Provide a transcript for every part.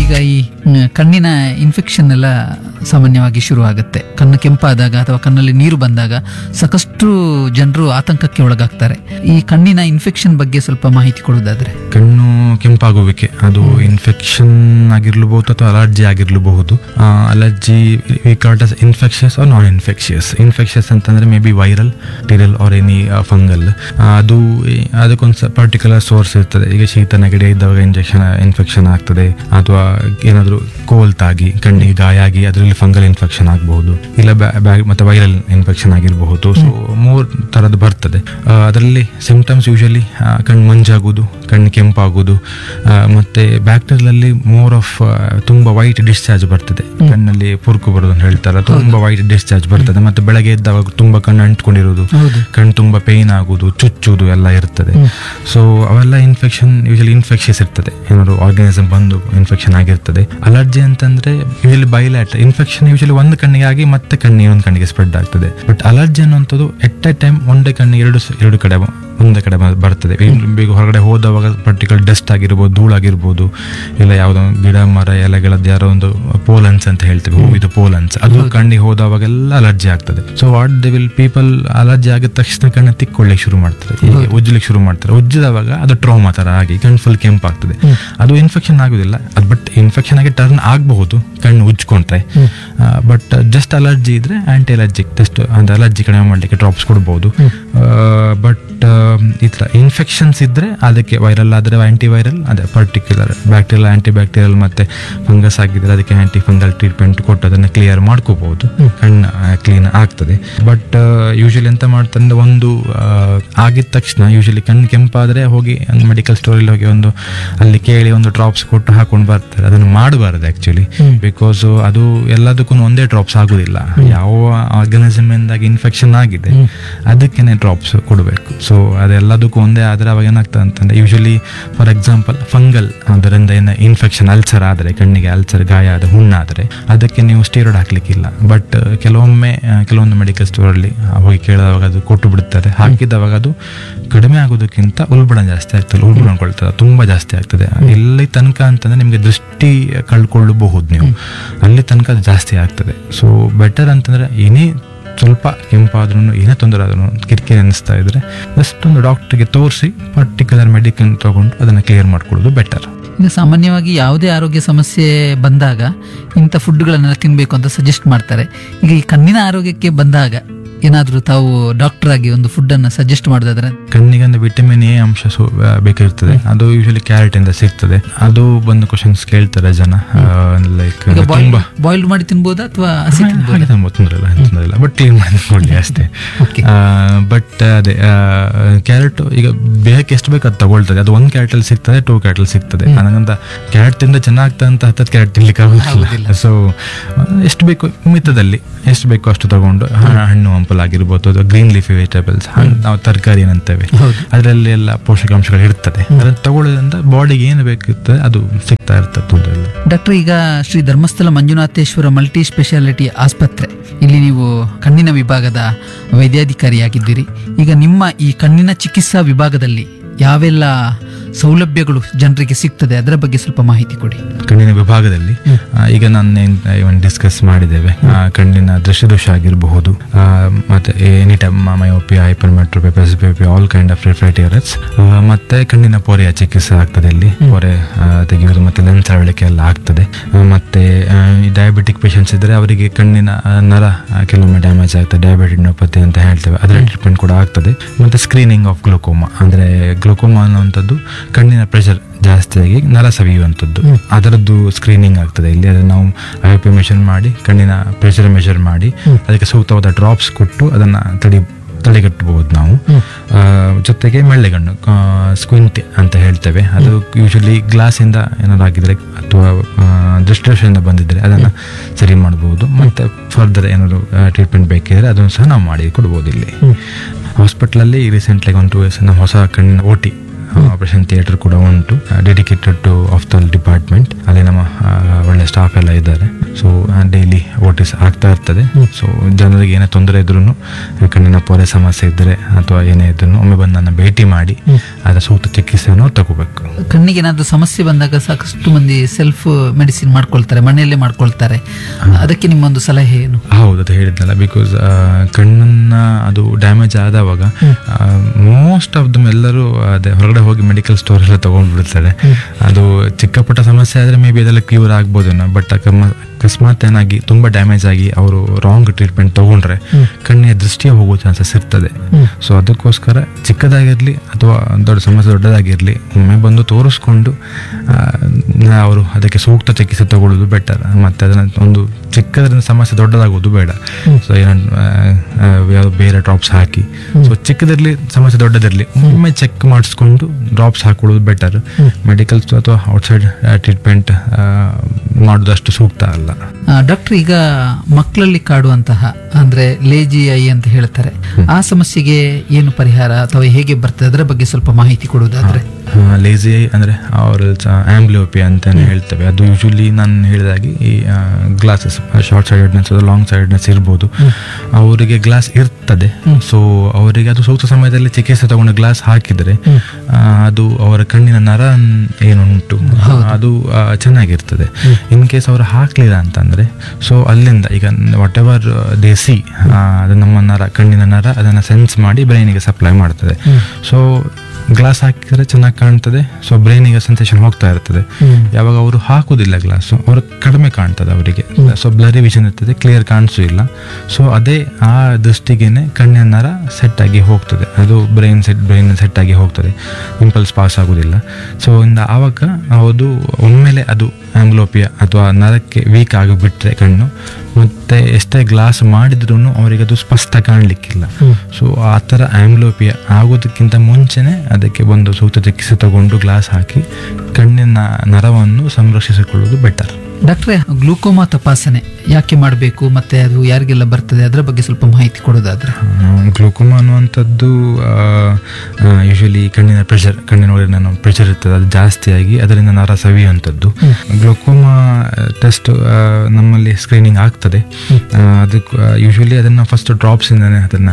ಈಗ ಈ ಕಣ್ಣಿನ ಇನ್ಫೆಕ್ಷನ್ ಎಲ್ಲ ಸಾಮಾನ್ಯವಾಗಿ ಶುರು ಆಗುತ್ತೆ. ಕಣ್ಣು ಕೆಂಪಾದಾಗ ಅಥವಾ ಕಣ್ಣಲ್ಲಿ ನೀರು ಬಂದಾಗ ಸಾಕಷ್ಟು ಜನರು ಆತಂಕಕ್ಕೆ ಒಳಗಾಗ್ತಾರೆ. ಈ ಕಣ್ಣಿನ ಇನ್ಫೆಕ್ಷನ್ ಬಗ್ಗೆ ಸ್ವಲ್ಪ ಮಾಹಿತಿ ಕೊಡೋದಾದ್ರೆ. ಕಣ್ಣು ಕೆಂಪಾಗುವಿಕೆ ಅದು ಇನ್ಫೆಕ್ಷನ್ ಆಗಿರ್ಲಬಹುದು ಅಥವಾ ಅಲರ್ಜಿ ಆಗಿರ್ಲಬಹುದು. ಅಲರ್ಜಿ ಇನ್ಫೆಕ್ಷಸ್ ಆರ್ ನಾನ್ ಇನ್ಫೆಕ್ಷಿಯಸ್. ಇನ್ಫೆಕ್ಷಸ್ ಅಂತಂದ್ರೆ may be viral, bacterial R any fungal. ಅದಕ್ಕೊಂದು ಪರ್ಟಿಕ್ಯುಲರ್ ಸೋರ್ಸ್ ಇರ್ತದೆ. ಈಗ ಶೀತ ನೆಗಡಿ ಇದ್ದಾಗ ಇನ್ಫೆಕ್ಷನ್ ಆಗ್ತದೆ, ಅಥವಾ ಏನಾದರೂ ಕೋಲ್ತಾಗಿ ಕಣ್ಣಿಗೆ ಗಾಯ ಆಗಿ ಅದರಲ್ಲಿ ಫಂಗಲ್ ಇನ್ಫೆಕ್ಷನ್ ಆಗಬಹುದು, ಇಲ್ಲ ಮತ್ತೆ ವೈರಲ್ ಇನ್ಫೆಕ್ಷನ್ ಆಗಿರಬಹುದು. ಸೊ 3 ಥರದ್ದು ಬರ್ತದೆ. ಅದರಲ್ಲಿ ಸಿಂಪ್ಟಮ್ಸ್ ಯೂಶಲಿ ಕಣ್ಣು ಮಂಜಾಗುವುದು, ಕಣ್ಣು ಕೆಂಪಾಗುವುದು, ಮತ್ತೆ ಬ್ಯಾಕ್ಟೀರಿಯಲ್ ಮೋರ್ ಆಫ್ ತುಂಬಾ ವೈಟ್ ಡಿಸ್ಚಾರ್ಜ್ ಬರ್ತದೆ. ಕಣ್ಣಲ್ಲಿ ಪುರ್ಕು ಬರೋದು ಅಂತ ಹೇಳ್ತಾರೆ, ತುಂಬಾ ವೈಟ್ ಡಿಸ್ಚಾರ್ಜ್ ಬರ್ತದೆ. ಮತ್ತೆ ಬೆಳಗ್ಗೆ ಎದ್ದಾಗ ತುಂಬಾ ಕಣ್ಣು ಅಂಟ್ಕೊಂಡಿರೋದು, ಕಣ್ಣು ತುಂಬಾ ಪೇನ್ ಆಗುದು, ಚುಚ್ಚುವುದು ಎಲ್ಲ ಇರ್ತದೆ. ಸೊ ಅವೆಲ್ಲ ಇನ್ಫೆಕ್ಷನ್ ಯೂಶಲಿ ಇನ್ಫೆಕ್ಷಸ್ ಇರ್ತದೆ, ಏನಾದ್ರು ಆರ್ಗಾನಿಸಮ್ ಬಂದು ಇನ್ಫೆಕ್ಷನ್ ಆಗಿರ್ತದೆ. ಅಲರ್ಜಿ ಅಂತಂದ್ರೆ ಯೂಶಲಿ ಬೈಲ್ಯಾಟರಲ್ ಇನ್ಫೆಕ್ಷನ್, ಯೂಶಲಿ ಒಂದು ಕಣ್ಣಿಗೆ ಆಗಿ ಮತ್ತೆ ಇನ್ನೊಂದು ಕಣ್ಣಿಗೆ ಸ್ಪ್ರೆಡ್ ಆಗ್ತದೆ. ಬಟ್ ಅಲರ್ಜಿ ಅನ್ನುವಂಥದ್ದು ಎಟ್ ಎ ಟೈಮ್ ಒಂದೇ ಕಣ್ಣಿಗೆ ಎರಡು ಕಡೆ ಒಂದೇ ಕಡೆ ಬರ್ತದೆ. ಈಗ ಹೊರಗಡೆ ಹೋದವಾಗ ಪರ್ಟಿಕ್ಯುಲರ್ ಡಸ್ಟ್ ಆಗಿರ್ಬೋದು, ಧೂಳಾಗಿರ್ಬೋದು, ಇಲ್ಲ ಯಾವುದೋ ಗಿಡ ಮರ ಎಲೆಗಳದ್ದು ಯಾರೋ ಒಂದು ಪೋಲನ್ಸ್ ಅಂತ ಹೇಳ್ತೇವೆ, ಹೂವಿದು ಪೋಲನ್ಸ್, ಅದು ಕಣ್ಣಿಗೆ ಹೋದವಾಗೆಲ್ಲ ಅಲರ್ಜಿ ಆಗ್ತದೆ. So what they will people allergy ಆಗಿದ ತಕ್ಷಣ ಕಣ್ಣು ತಿಕ್ಕೊಳ್ಳಿಕ್ಕೆ ಶುರು ಮಾಡ್ತಾರೆ, ಉಜ್ಜಲಿಕ್ಕೆ ಶುರು ಮಾಡ್ತಾರೆ. ಉಜ್ಜಿದವಾಗ ಅದು ಟ್ರೋಮಾ ತರ ಆಗಿ ಕಣ್ಣು ಫುಲ್ ಕೆಂಪಾಗ್ತದೆ. ಅದು ಇನ್ಫೆಕ್ಷನ್ ಆಗುದಿಲ್ಲ, ಅದು ಬಟ್ ಇನ್ಫೆಕ್ಷನ್ ಆಗಿ ಟರ್ನ್ ಆಗಬಹುದು ಕಣ್ಣು ಉಜ್ಕೊಂಡ್ರೆ. ಬಟ್ ಜಸ್ಟ್ ಅಲರ್ಜಿ ಇದ್ರೆ ಆಂಟಿ ಅಲರ್ಜಿಕ್ ಟೆಸ್ಟ್ ಅಂದ್ರೆ ಅಲರ್ಜಿ ಕಡಿಮೆ ಮಾಡಲಿಕ್ಕೆ ಡ್ರಾಪ್ಸ್ ಕೊಡ್ಬೋದು. ಬಟ್ ಈ ಥರ ಇನ್ಫೆಕ್ಷನ್ಸ್ ಇದ್ರೆ ಅದಕ್ಕೆ ವೈರಲ್ ಆದರೆ ಆಂಟಿವೈರಲ್, ಅದೇ ಪರ್ಟಿಕ್ಯುಲರ್ ಬ್ಯಾಕ್ಟೀರಿಯಲ್, ಆಂಟಿ ಬ್ಯಾಕ್ಟೀರಿಯಲ್ ಮತ್ತೆ ಫಂಗಸ್ ಆಗಿದ್ರೆ ಅದಕ್ಕೆ ಆಂಟಿ ಫಂಗಲ್ ಟ್ರೀಟ್ಮೆಂಟ್ ಕೊಟ್ಟು ಅದನ್ನು ಕ್ಲಿಯರ್ ಮಾಡ್ಕೋಬಹುದು, ಕಣ್ಣು ಕ್ಲೀನ್ ಆಗ್ತದೆ. ಬಟ್ ಯೂಶಲಿ ಎಂತ ಮಾಡ್ತಂದ್ರೆ ಒಂದು ಆಗಿದ ತಕ್ಷಣ ಯೂಶಲಿ ಕಣ್ಣು ಕೆಂಪಾದ್ರೆ ಹೋಗಿ ಮೆಡಿಕಲ್ ಸ್ಟೋರಲ್ಲಿ ಹೋಗಿ ಅಲ್ಲಿ ಕೇಳಿ ಒಂದು ಡ್ರಾಪ್ಸ್ ಕೊಟ್ಟು ಹಾಕೊಂಡು ಬರ್ತಾರೆ. ಅದನ್ನು ಮಾಡಬಾರದು ಆಕ್ಚುಲಿ, ಬಿಕಾಸ್ ಅದು ಎಲ್ಲದಕ್ಕೂ ಒಂದೇ ಡ್ರಾಪ್ಸ್ ಆಗುದಿಲ್ಲ. ಯಾವ ಆರ್ಗನಿಸಮ್ ಇಂದಾಗಿ ಇನ್ಫೆಕ್ಷನ್ ಆಗಿದೆ ಅದಕ್ಕೇನೆ ಡ್ರಾಪ್ಸ್ ಕೊಡಬೇಕು. ಸೊ ಅದೆಲ್ಲದಕ್ಕೂ ಒಂದೇ ಆದರೆ ಅವಾಗ ಏನಾಗ್ತದೆ ಅಂತಂದ್ರೆ ಯೂಶಲಿ ಫಾರ್ ಎಕ್ಸಾಂಪಲ್ ಫಂಗಲ್ ಅದರಿಂದ ಏನು ಇನ್ಫೆಕ್ಷನ್ ಅಲ್ಸರ್ ಆದರೆ, ಕಣ್ಣಿಗೆ ಅಲ್ಸರ್ ಗಾಯ ಆದ ಹುಣ್ಣಾದರೆ ಅದಕ್ಕೆ ನೀವು ಸ್ಟೀರಾಯ್ಡ್ ಹಾಕ್ಲಿಕ್ಕಿಲ್ಲ. ಬಟ್ ಕೆಲವೊಂದು ಮೆಡಿಕಲ್ ಸ್ಟೋರಲ್ಲಿ ಹೋಗಿ ಕೇಳಿದವಾಗ ಅದು ಕೊಟ್ಟು ಬಿಡ್ತಾರೆ. ಹಾಕಿದವಾಗ ಅದು ಕಡಿಮೆ ಆಗೋದಕ್ಕಿಂತ ಉಲ್ಬಣ ಜಾಸ್ತಿ ಆಗ್ತದೆ, ಉಲ್ಬಣಕೊಳ್ತದೆ, ತುಂಬಾ ಜಾಸ್ತಿ ಆಗ್ತದೆ. ಇಲ್ಲಿ ತನಕ ಅಂತಂದ್ರೆ ನಿಮ್ಗೆ ದೃಷ್ಟಿ ಕಳ್ಕೊಳ್ಳಬಹುದು ನೀವು, ಅಲ್ಲಿ ತನಕ ಅದು ಜಾಸ್ತಿ ಆಗ್ತದೆ. ಸೊ ಬೆಟರ್ ಅಂತಂದ್ರೆ ಏನೇ ಸ್ವಲ್ಪ ಕೆಂಪಾದ್ರೂ ಏನೇ ತೊಂದರೆ ಆದ್ರೂ ಕಿರಿಕಿರಿ ಅನ್ನಿಸ್ತಾ ಇದ್ರೆ ಜಸ್ಟ್ ಒಂದು ಡಾಕ್ಟರ್ಗೆ ತೋರಿಸಿ ಪರ್ಟಿಕ್ಯುಲರ್ ಮೆಡಿಸಿನ್ ತಗೊಂಡು ಅದನ್ನು ಕ್ಲಿಯರ್ ಮಾಡ್ಕೊಳ್ಳೋದು ಬೆಟರ್. ಈಗ ಸಾಮಾನ್ಯವಾಗಿ ಯಾವುದೇ ಆರೋಗ್ಯ ಸಮಸ್ಯೆ ಬಂದಾಗ ಇಂಥ ಫುಡ್ಗಳನ್ನೆಲ್ಲ ತಿನ್ನಬೇಕು ಅಂತ ಸಜೆಸ್ಟ್ ಮಾಡ್ತಾರೆ. ಈಗ ಈ ಕಣ್ಣಿನ ಆರೋಗ್ಯಕ್ಕೆ ಬಂದಾಗ ಏನಾದರೂ ತಾವು ಡಾಕ್ಟರ್ ಆಗಿ ಒಂದು ಫುಡ್ ಅನ್ನು ಸಜೆಸ್ಟ್ ಮಾಡೋದಾದ್ರೆ? ಕಣ್ಣಿಗೆ ಒಂದು ವಿಟಮಿನ್ ಎ ಅಂಶ ಬೇಕಿರ್ತದೆ, ಅದು ಯೂಶಲಿ ಕ್ಯಾರೆಟ್ ಇಂದ ಸಿಗ್ತದೆ. ಅದು ಬಂದು ಕ್ವಶನ್ಸ್ ಕೇಳ್ತಾರೆ ಜನ, ಲೈಕ್ ಬಾಯ್ಲ್ಡ್ ಮಾಡಿ ತಿನ್ಬೋದಾ ಅಥವಾ ತೊಂದರೆ ಇಲ್ಲ, ಬಟ್ ಕ್ಲೀನ್ ಮಾಡಿ ಕೊಡ್ಲಿ ಅಷ್ಟೇ. ಬಟ್ ಅದೇ ಕ್ಯಾರೆಟ್ ಈಗ ದೇಹಕ್ಕೆ ಎಷ್ಟು ಬೇಕು ಅದು ತಗೊಳ್ತದೆ. ಅದು 1 ಕ್ಯಾರೆಟ್ ಅಲ್ಲಿ ಸಿಗ್ತದೆ, 2 ಕ್ಯಾರೆಟ್ ಅಲ್ಲಿ ಸಿಗ್ತದೆ. ನನಗಂತ ಕ್ಯಾರೆಟ್ ತಿಂದ ಚೆನ್ನಾಗ್ತದೆ ಅಂತ 10 ಕ್ಯಾರೆಟ್ ತಿನ್ಲಿಕ್ಕೆ ಆಗುದಿಲ್ಲ. ಸೊ ಎಷ್ಟು ಬೇಕು ಮಿತದಲ್ಲಿ, ಎಷ್ಟು ಬೇಕು ಅಷ್ಟು ತಗೊಂಡು ಹಣ್ಣು ಹಂಪಲ್ ಆಗಿರ್ಬೋದು, ಅಥವಾ ಗ್ರೀನ್ ಲೀಫಿ ವೆಜಿಟೇಬಲ್ಸ್, ನಾವು ತರಕಾರಿ ಏನಂತೇವೆ, ಅದರಲ್ಲಿ ಎಲ್ಲ ಪೋಷಕಾಂಶಗಳು ಇರ್ತದೆ. ಅದನ್ನು ತಗೊಳ್ಳೋದ್ರಿಂದ ಬಾಡಿಗೆ ಏನು ಬೇಕಿರ್ತದೆ ಅದು ಸಿಗ್ತಾ ಇರ್ತದೆ, ತೊಂದರೆ ಇಲ್ಲ. ಡಾಕ್ಟರ್, ಈಗ ಶ್ರೀ ಧರ್ಮಸ್ಥಳ ಮಂಜುನಾಥೇಶ್ವರ ಮಲ್ಟಿ ಸ್ಪೆಷಾಲಿಟಿ ಆಸ್ಪತ್ರೆ, ಇಲ್ಲಿ ನೀವು ಕಣ್ಣಿನ ವಿಭಾಗದ ವೈದ್ಯಾಧಿಕಾರಿಯಾಗಿದ್ದೀರಿ. ಈಗ ನಿಮ್ಮ ಈ ಕಣ್ಣಿನ ಚಿಕಿತ್ಸಾ ವಿಭಾಗದಲ್ಲಿ ಯಾವೆಲ್ಲ ಸೌಲಭ್ಯಗಳು ಜನರಿಗೆ ಸಿಗ್ತದೆ ಅದರ ಬಗ್ಗೆ ಸ್ವಲ್ಪ ಮಾಹಿತಿ ಕೊಡಿ. ಕಣ್ಣಿನ ವಿಭಾಗದಲ್ಲಿ ಈಗ ನಾನು ಡಿಸ್ಕಸ್ ಮಾಡಿದ್ದೇವೆ. ಕಣ್ಣಿನ ದೃಷ್ಟಿದೋಷ ಆಗಿರಬಹುದು, ಮತ್ತೆ any time myopia, hypermetropia, ಪ್ರೆಸ್ಬಿಯೋಪಿಯಾ, all kind of refractive errors, ಮತ್ತೆ ಕಣ್ಣಿನ ಪೊರೆಯ ಚಿಕಿತ್ಸೆ ಆಗ್ತದೆ. ಇಲ್ಲಿ ಪೊರೆ ತೆಗೆಯುವುದು ಮತ್ತೆ ಲೆನ್ಸ್ ಅಳವಡಿಕೆ ಎಲ್ಲ ಆಗ್ತದೆ. ಮತ್ತೆ ಡಯಾಬಿಟಿಕ್ ಪೇಷಂಟ್ಸ್ ಇದ್ರೆ ಅವರಿಗೆ ಕಣ್ಣಿನ ನರ ಕೆಲವೊಮ್ಮೆ ಡ್ಯಾಮೇಜ್ ಆಗ್ತದೆ, ಡಯಾಬಿಟಿನೋಪತಿ ಅಂತ ಹೇಳ್ತೇವೆ, ಅದರ ಟ್ರೀಟ್ಮೆಂಟ್ ಕೂಡ ಆಗ್ತದೆ. ಮತ್ತೆ ಸ್ಕ್ರೀನಿಂಗ್ ಆಫ್ ಗ್ಲೋಕೋಮಾ, ಅಂದ್ರೆ ಗ್ಲೋಕೋಮಾ ಅನ್ನುವಂಥದ್ದು ಕಣ್ಣಿನ ಪ್ರೆಷರ್ ಜಾಸ್ತಿಯಾಗಿ ನರ ಸವಿಯುವಂಥದ್ದು, ಅದರದ್ದು ಸ್ಕ್ರೀನಿಂಗ್ ಆಗ್ತದೆ ಇಲ್ಲಿ. ಅದನ್ನು ನಾವು ಐಪಿ ಮೆಷರ್ ಮಾಡಿ, ಕಣ್ಣಿನ ಪ್ರೆಷರ್ ಮೆಷರ್ ಮಾಡಿ, ಅದಕ್ಕೆ ಸೂಕ್ತವಾದ ಡ್ರಾಪ್ಸ್ ಕೊಟ್ಟು ಅದನ್ನು ತಡೆಗಟ್ಟಬಹುದು ನಾವು. ಜೊತೆಗೆ ಮೆಳ್ಳೆಗಣ್ಣು, ಸ್ಕ್ವಿಂಟ್ ಅಂತ ಹೇಳ್ತೇವೆ, ಅದು ಯೂಶಲಿ ಗ್ಲಾಸಿಂದ ಏನಾರಾಗಿದ್ರೆ ಅಥವಾ ದೃಷ್ಟಿದೋಷದಿಂದ ಬಂದಿದ್ರೆ ಅದನ್ನು ಸರಿ ಮಾಡಬಹುದು. ಮತ್ತೆ ಫರ್ದರ್ ಏನಾದ್ರು ಟ್ರೀಟ್ಮೆಂಟ್ ಬೇಕಿದ್ರೆ ಅದನ್ನು ಸಹ ನಾವು ಮಾಡಿ ಕೊಡ್ಬೋದು. ಇಲ್ಲಿ ಹಾಸ್ಪಿಟ್ಲಲ್ಲಿ ರೀಸೆಂಟ್ಲಿ 1-2 years ನಮ್ಮ ಹೊಸ ಕಣ್ಣಿನ OT ಆಪರೇಷನ್ ಥಿಯೇಟರ್ ಕೂಡ ಉಂಟು, ಡೆಡಿಕೇಟೆಡ್ ಟು ಆಫ್ಥಾಲ್ ಡಿಪಾರ್ಟ್ಮೆಂಟ್. ಅಲ್ಲಿ ನಮ್ಮ ಒಳ್ಳೆ ಸ್ಟಾಫ್ ಎಲ್ಲ ಇದ್ದಾರೆ. ಸೊ ಡೈಲಿ ಡೈಲಿ ಓಟಿಸ್ ಆಗ್ತಾ ಇರ್ತದೆ. ಸೊ ಜನರಿಗೆ ಏನೇ ತೊಂದರೆ ಇದ್ರೂ, ಕಣ್ಣಿನ ಪೊರೆ ಸಮಸ್ಯೆ ಇದ್ದರೆ ಅಥವಾ ಏನೇ ಇದ್ರೂ ಒಮ್ಮೆ ಬಂದು ನನ್ನ ಭೇಟಿ ಮಾಡಿ ಅದರ ಸೂಕ್ತ ಚಿಕಿತ್ಸೆಯನ್ನು ತಗೋಬೇಕು. ಕಣ್ಣಿಗೆ ಏನಾದ್ರು ಸಮಸ್ಯೆ ಬಂದಾಗ ಸಾಕಷ್ಟು ಮಂದಿ ಸೆಲ್ಫ್ ಮೆಡಿಸಿನ್ ಮಾಡ್ಕೊಳ್ತಾರೆ, ಮನೆಯಲ್ಲೇ ಮಾಡ್ಕೊಳ್ತಾರೆ. ಅದಕ್ಕೆ ನಿಮ್ಮೊಂದು ಸಲಹೆ ಏನು? ಹೌದು, ಅದು ಹೇಳಿದ್ನಲ್ಲ, ಬಿಕಾಸ್ ಕಣ್ಣನ್ನ ಅದು ಡ್ಯಾಮೇಜ್ ಆದವಾಗ ಮೋಸ್ಟ್ ಆಫ್ ದಮ್ ಎಲ್ಲರೂ ಅದೇ ಹೊರಗಡೆ ಹೋಗಿ ಮೆಡಿಕಲ್ ಸ್ಟೋರ್ ಎಲ್ಲ ತಗೊಂಡ್ಬಿಡ್ತಾರೆ. ಅದು ಚಿಕ್ಕ ಪುಟ್ಟ ಸಮಸ್ಯೆ ಆದರೆ ಮೇ ಬಿ ಅದೆಲ್ಲ ಕ್ಯೂರ್ ಆಗ್ಬೋದೇನೋ. ಬಟ್ ಅಕಸ್ಮಾತ್ ಏನಾಗಿ ತುಂಬಾ ಡ್ಯಾಮೇಜ್ ಆಗಿ ಅವರು ರಾಂಗ್ ಟ್ರೀಟ್ಮೆಂಟ್ ತಗೊಂಡ್ರೆ ಕಣ್ಣಿನ ದೃಷ್ಟಿಯ ಹೋಗೋ ಚಾನ್ಸಸ್ ಇರ್ತದೆ. ಸೊ ಅದಕ್ಕೋಸ್ಕರ ಚಿಕ್ಕದಾಗಿರ್ಲಿ ಅಥವಾ ದೊಡ್ಡ ಸಮಸ್ಯೆ ದೊಡ್ಡದಾಗಿರ್ಲಿ ಒಮ್ಮೆ ಬಂದು ತೋರಿಸ್ಕೊಂಡು ಅವರು ಅದಕ್ಕೆ ಸೂಕ್ತ ಚಿಕಿತ್ಸೆ ತಗೊಳ್ಳೋದು ಬೆಟರ್. ಮತ್ತೆ ಅದನ್ನ ಒಂದು ಚಿಕ್ಕದ್ರಿಂದ ಸಮಸ್ಯೆ ದೊಡ್ಡದಾಗೋದು ಬೇಡ. ಸೊ ಯಾವ್ದು ಬೇರೆ ಡ್ರಾಪ್ಸ್ ಹಾಕಿ, ಸೊ ಚಿಕ್ಕದಿರ್ಲಿ ಸಮಸ್ಯೆ ದೊಡ್ಡದಿರ್ಲಿ ಒಮ್ಮೆ ಚೆಕ್ ಮಾಡಿಸ್ಕೊಂಡು ಡ್ರಾಪ್ಸ್ ಹಾಕೊಳ್ಳೋದು ಬೆಟರ್. ಮೆಡಿಕಲ್ ಅಥವಾ ಔಟ್ಸೈಡ್ ಟ್ರೀಟ್ಮೆಂಟ್ ಮಾಡೋದಷ್ಟು ಸೂಕ್ತ ಅಲ್ಲ. ಡಾಕ್ಟರ್, ಈಗ ಮಕ್ಕಳಲ್ಲಿ ಕಾಡುವಂತಹ ಅಂದ್ರೆ ಲೇಜಿ ಐ ಅಂತ ಹೇಳ್ತಾರೆ, ಆ ಸಮಸ್ಯೆಗೆ ಏನು ಪರಿಹಾರ ಅಥವಾ ಹೇಗೆ ಬರ್ತದೆ, ಅದರ ಬಗ್ಗೆ ಸ್ವಲ್ಪ ಮಾಹಿತಿ ಕೊಡುವುದಾದ್ರೆ? ಲೇಜಿ ಐ ಅಂದರೆ ಅವರು ಆಂಬ್ಲಿಯೋಪಿಯಾ ಅಂತಾನೆ ಹೇಳ್ತೇವೆ. ಅದು ಯೂಶಲಿ ನಾನು ಹೇಳಿದಾಗೆ ಈ ಗ್ಲಾಸಸ್ ಶಾರ್ಟ್ ಸೈಡೆಡ್ನೆಸ್ ಲಾಂಗ್ ಸೈಡೆಡ್ನೆಸ್ ಇರ್ಬೋದು. ಅವರಿಗೆ ಗ್ಲಾಸ್ ಇರ್ತದೆ. ಸೊ ಅವರಿಗೆ ಅದು ಸೂಕ್ತ ಸಮಯದಲ್ಲಿ ಚಿಕಿತ್ಸೆ ತಗೊಂಡು ಗ್ಲಾಸ್ ಹಾಕಿದರೆ ಅದು ಅವರ ಕಣ್ಣಿನ ನರ ಏನುಂಟು ಅದು ಚೆನ್ನಾಗಿರ್ತದೆ. ಇನ್ ಕೇಸ್ ಅವರು ಹಾಕ್ಲಿಲ್ಲ ಅಂತಂದ್ರೆ ಸೊ ಅಲ್ಲಿಂದ ಈಗ ವಾಟ್ ಎವರ್ ದೇ ಸಿ ಅದು ನಮ್ಮ ನರ, ಕಣ್ಣಿನ ನರ ಅದನ್ನ ಸೆನ್ಸ್ ಮಾಡಿ ಬ್ರೈನಿಗೆ ಸಪ್ಲೈ ಮಾಡ್ತದೆ. ಸೊ ಗ್ಲಾಸ್ ಹಾಕಿದ್ರೆ ಚೆನ್ನಾಗಿ ಕಾಣ್ತದೆ. ಸೊ ಬ್ರೈನಿಗೆ ಸೆನ್ಸೇಷನ್ ಹೋಗ್ತಾ ಇರ್ತದೆ. ಯಾವಾಗ ಅವರು ಹಾಕುದಿಲ್ಲ ಗ್ಲಾಸ್, ಅವರು ಕಡಿಮೆ ಕಾಣ್ತದೆ ಅವರಿಗೆ. ಸೊ ಬ್ಲರಿ ವಿಷನ್ ಇರ್ತದೆ, ಕ್ಲಿಯರ್ ಕಾಣಿಸೂ ಇಲ್ಲ. ಸೊ ಅದೇ ಆ ದೃಷ್ಟಿಗೆನೆ ಕಣ್ಣಿನ ನರ ಸೆಟ್ ಆಗಿ ಹೋಗ್ತದೆ, ಅದು ಬ್ರೈನ್ ಸೆಟ್ ಆಗಿ ಹೋಗ್ತದೆ, ಇಂಪಲ್ಸ್ ಪಾಸ್ ಆಗುದಿಲ್ಲ. ಸೊ ಆವಾಗ ಅದು ಒಮ್ಮೆಲೆ ಅದು ಆಂಬ್ಲೋಪಿಯಾ ಅಥವಾ ನರಕ್ಕೆ ವೀಕ್ ಆಗಿಬಿಟ್ರೆ ಕಣ್ಣು ಮತ್ತೆ ಎಷ್ಟೇ ಗ್ಲಾಸ್ ಮಾಡಿದ್ರೂ ಅವರಿಗೆ ಅದು ಸ್ಪಷ್ಟ ಕಾಣಲಿಕ್ಕಿಲ್ಲ. ಸೊ ಆ ಥರ ಆಂಬ್ಲೋಪಿಯಾ ಆಗೋದಕ್ಕಿಂತ ಮುಂಚೆನೆ ಅದಕ್ಕೆ ಒಂದು ಸೂಕ್ತ ಚಿಕಿತ್ಸೆ ತಗೊಂಡು ಗ್ಲಾಸ್ ಹಾಕಿ ಕಣ್ಣಿನ ನರವನ್ನು ಸಂರಕ್ಷಿಸಿಕೊಳ್ಳುವುದು ಬೆಟರ್. ಡಾಕ್ಟ್ರೆ, ಗ್ಲೂಕೋಮಾ ತಪಾಸಣೆ ಯಾಕೆ ಮಾಡಬೇಕು ಮತ್ತೆ ಅದು ಯಾರಿಗೆಲ್ಲ ಬರ್ತದೆ, ಅದರ ಬಗ್ಗೆ ಸ್ವಲ್ಪ ಮಾಹಿತಿ ಕೊಡೋದಾದ್ರೆ? ಗ್ಲೂಕೋಮಾ ಅನ್ನುವಂಥದ್ದು ಯೂಶಲಿ ಕಣ್ಣಿನ ಪ್ರೆಷರ್, ಕಣ್ಣಿನ ಒಳಗಿನ ಪ್ರೆಷರ್ ಇರ್ತದೆ, ಅದು ಜಾಸ್ತಿಯಾಗಿ ಅದರಿಂದ ನರ ಸವಿಯುವಂಥದ್ದು. ಗ್ಲೂಕೋಮಾ ಟೆಸ್ಟ್ ನಮ್ಮಲ್ಲಿ ಸ್ಕ್ರೀನಿಂಗ್ ಆಗ್ತದೆ. ಅದಕ್ಕೆ ಯೂಶಲಿ ಅದನ್ನು ಫಸ್ಟ್ ಡ್ರಾಪ್ಸ್ ಇಂದಾನೆ ಅದನ್ನ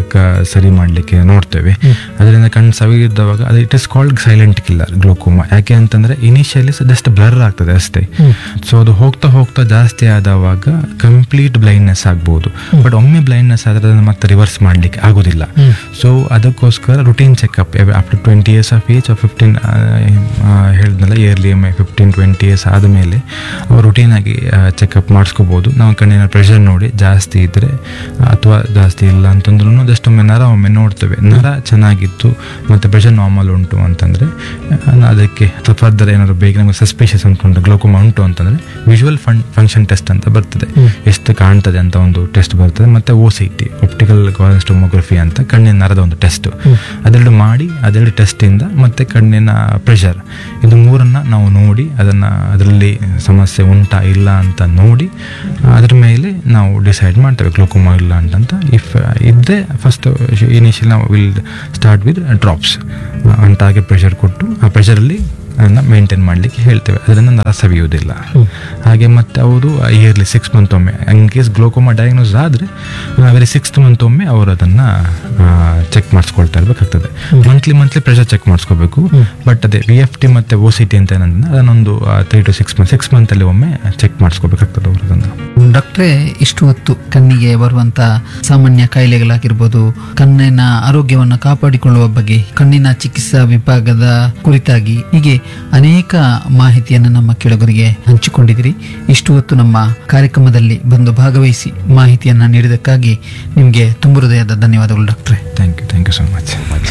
ಸರಿ ಮಾಡಲಿಕ್ಕೆ ನೋಡ್ತೇವೆ. ಅದರಿಂದ ಕಣ್ಣು ಸವಿಯುವಾಗ ಅದು it is called silent killer glaucoma. ಯಾಕೆ ಅಂತಂದ್ರೆ ಇನಿಷಿಯಲಿ ಜಸ್ಟ್ ಬ್ಲರ್ ಆಗ್ತದೆ ಅಷ್ಟೇ. ಸೊ ಅದು ಹೋಗ್ತಾ ಹೋಗ್ತಾ ಜಾಸ್ತಿ ಆದವಾಗ ಕಂಪ್ಲೀಟ್ ಬ್ಲೈಂಡ್ನೆಸ್ ಆಗ್ಬಹುದು. ಬಟ್ ಒಮ್ಮೆ ಬ್ಲೈಂಡ್ನೆಸ್ ಆದ್ರೆ ಅದನ್ನು ಮತ್ತೆ ರಿವರ್ಸ್ ಮಾಡ್ಲಿಕ್ಕೆ ಆಗೋದಿಲ್ಲ. ಸೊ ಅದಕ್ಕೋಸ್ಕರ routine checkup after 20 years of age 15 ಹೇಳಿದ್ನಲ್ಲ, ಇಯರ್ಲಿ ಒಮ್ಮೆ 15-20 years ಆದಮೇಲೆ ರುಟೀನ್ ಆಗಿ ಚೆಕ್ಅಪ್ ಮಾಡಿಸ್ಕೋಬಹುದು. ನಾವು ಕಣ್ಣಿನ ಪ್ರೆಷರ್ ನೋಡಿ ಜಾಸ್ತಿ ಇದ್ರೆ ಅಥವಾ ಜಾಸ್ತಿ ಇಲ್ಲ ಅಂತಂದ್ರೂ ಜಸ್ಟ್ ಒಮ್ಮೆ ನೋಡ್ತೇವೆ. ನರ ಚೆನ್ನಾಗಿತ್ತು ಮತ್ತೆ ಪ್ರೆಷರ್ ನಾರ್ಮಲ್ ಉಂಟು ಅಂತಂದ್ರೆ ಅದಕ್ಕೆ ಫರ್ದರ್ ಏನಾದ್ರು ಬೇಗ ನಮಗೆ ಸಸ್ಪಿಷಿಯಸ್ ಅನ್ಕೊಂಡ್ರೆ ಗ್ಲೋಕೋಮಾ ಉಂಟು ಅಂತಂದ್ರೆ ವಿಜುವಲ್ ಫಂಕ್ಷನ್ ಟೆಸ್ಟ್ ಅಂತ ಬರ್ತದೆ, ಎಷ್ಟು ಕಾಣ್ತದೆ ಅಂತ ಒಂದು ಟೆಸ್ಟ್ ಬರ್ತದೆ. ಮತ್ತೆ OCT ಆಪ್ಟಿಕಲ್ ಕೋಹರೆನ್ಸ್ ಟೊಮೊಗ್ರಫಿ ಅಂತ ಕಣ್ಣಿನ ನರದ ಒಂದು ಟೆಸ್ಟ್, ಅದೆರಡು ಮಾಡಿ ಅದೆರಡು ಟೆಸ್ಟ್ ಇಂದ ಮತ್ತೆ ಕಣ್ಣಿನ ಪ್ರೆಷರ್ ಇದು ಮೂರನ್ನ ನಾವು ನೋಡಿ ಅದರಲ್ಲಿ ಸಮಸ್ಯೆ ಉಂಟಾ ಇಲ್ಲ ಅಂತ ನೋಡಿ ಅದ್ರ ಮೇಲೆ ನಾವು ಡಿಸೈಡ್ ಮಾಡ್ತೇವೆ ಗ್ಲೋಕೋಮಾ ಇಲ್ಲ ಅಂತ. ಇಫ್ ಇದ್ದರೆ ಫಸ್ಟ್ ಇನಿಷಿಯಲ್ ನಾವು will start with drops ಅಂಟಾಗೆ pressure ಕೊಟ್ಟು ಆ ಪ್ರೆಷರಲ್ಲಿ ಅದನ್ನು ಮೇಂಟೈನ್ ಮಾಡಲಿಕ್ಕೆ ಹೇಳ್ತೇವೆ. ಅದರಿಂದ ನರ ಸವಿಯುವುದಿಲ್ಲ. ಹಾಗೆ ಮತ್ತೆ ಅವರು ಇಯರ್ಲಿ 6 months ಒಮ್ಮೆ, ಇನ್ ಕೇಸ್ ಗ್ಲೋಕೋಮಾ ಡಯಾಗ್ನೋಸ್ ಆದರೆ ವೆರಿ 6th month ಒಮ್ಮೆ ಅವರು ಅದನ್ನು check ಮಾಡಿಸ್ಕೊಳ್ತಾ ಇರಬೇಕಾಗ್ತದೆ. Monthly pressure check ಮಾಡಿಸ್ಕೋಬೇಕು. But ಅದೇ VFT ಮತ್ತು OCT ಅಂತ ಏನಂದ್ರೆ ಅದನ್ನೊಂದು 3 to 6 months 6 month ಅಲ್ಲಿ ಒಮ್ಮೆ ಚೆಕ್ ಮಾಡಿಸ್ಕೋಬೇಕಾಗ್ತದೆ ಅವರು ಅದನ್ನು. ಡಾಕ್ಟ್ರೇ, ಇಷ್ಟು ಹೊತ್ತು ಕಣ್ಣಿಗೆ ಬರುವಂತ ಸಾಮಾನ್ಯ ಕಾಯಿಲೆಗಳಾಗಿರ್ಬೋದು, ಕಣ್ಣಿನ ಆರೋಗ್ಯವನ್ನು ಕಾಪಾಡಿಕೊಳ್ಳುವ ಬಗ್ಗೆ, ಕಣ್ಣಿನ ಚಿಕಿತ್ಸಾ ವಿಭಾಗದ ಕುರಿತಾಗಿ ಹೀಗೆ ಅನೇಕ ಮಾಹಿತಿಯನ್ನು ನಮ್ಮ ಕೇಳುಗರಿಗೆ ಹಂಚಿಕೊಂಡಿದ್ದೀರಿ. ಇಷ್ಟು ಹೊತ್ತು ನಮ್ಮ ಕಾರ್ಯಕ್ರಮದಲ್ಲಿ ಬಂದು ಭಾಗವಹಿಸಿ ಮಾಹಿತಿಯನ್ನು ನೀಡಿದ್ದಕ್ಕಾಗಿ ನಿಮಗೆ ತುಂಬ ಹೃದಯದ ಧನ್ಯವಾದಗಳು ಡಾಕ್ಟ್ರೆ. Thank you so much.